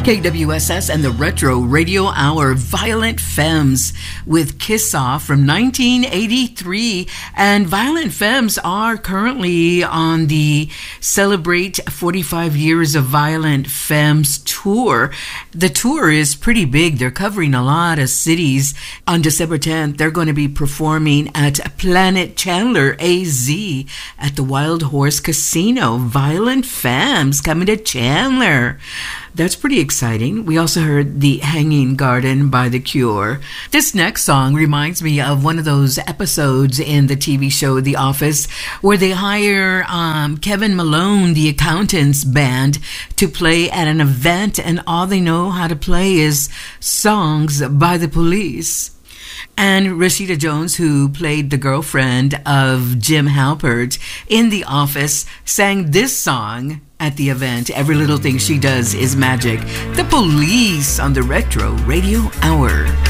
KWSS and the Retro Radio Hour, Violent Femmes with Kiss Off from 1983. And Violent Femmes are currently on the Celebrate 45 Years of Violent Femmes tour. The tour is pretty big. They're covering a lot of cities. On December 10th, they're going to be performing at Planet Chandler, AZ, at the Wild Horse Casino. Violent Femmes coming to Chandler. That's pretty exciting. We also heard The Hanging Garden by The Cure. This next song reminds me of one of those episodes in the TV show The Office where they hire Kevin Malone, the accountant's band, to play at an event, and all they know how to play is songs by The Police. And Rashida Jones, who played the girlfriend of Jim Halpert in The Office, sang this song at the event. Every little thing she does is magic. The Police on the Retro Radio Hour.